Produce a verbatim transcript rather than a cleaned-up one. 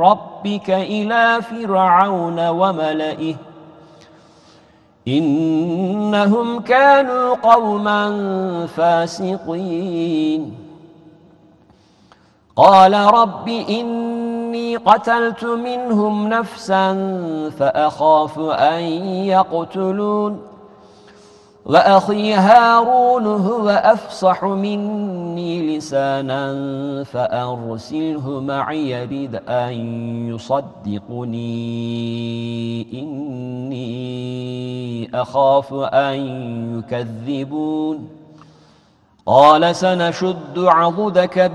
ربك إلى فرعون وملئه إنهم كانوا قوما فاسقين قال رب إني قتلت منهم نفسا فأخاف أن يقتلون وأخي هارون هو أفصح مني لسانا فأرسله معي يرد أن يصدقني إني أخاف أن يكذبون قال سنشد عضدك